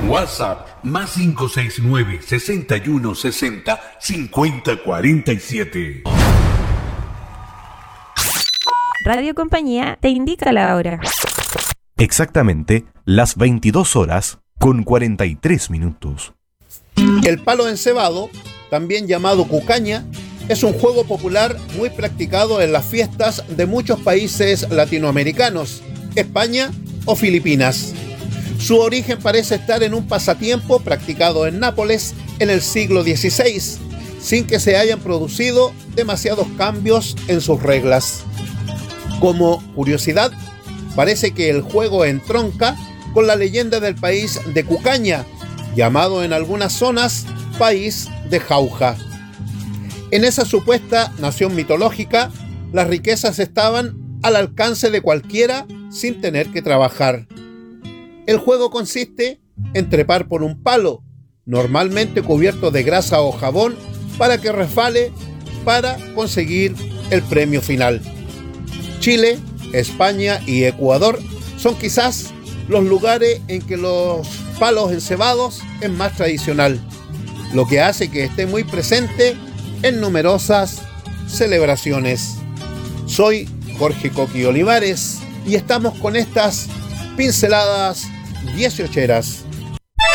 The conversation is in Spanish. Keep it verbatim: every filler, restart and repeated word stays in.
WhatsApp más cinco seis nueve, seis uno seis cero, cinco cero cuatro siete. Radio Compañía te indica la hora. Exactamente las veintidós horas con cuarenta y tres minutos. El palo encebado, también llamado cucaña, es un juego popular muy practicado en las fiestas de muchos países latinoamericanos, España o Filipinas. Su origen parece estar en un pasatiempo practicado en Nápoles en el siglo dieciséis, sin que se hayan producido demasiados cambios en sus reglas. Como curiosidad, parece que el juego entronca con la leyenda del país de Cucaña, llamado en algunas zonas país de Jauja. En esa supuesta nación mitológica, las riquezas estaban al alcance de cualquiera sin tener que trabajar. El juego consiste en trepar por un palo, normalmente cubierto de grasa o jabón, para que resbale para conseguir el premio final. Chile, España y Ecuador son quizás los lugares en que los palos encebados es más tradicional, lo que hace que esté muy presente en numerosas celebraciones. Soy Jorge Coqui Olivares y estamos con estas pinceladas dieciocheras.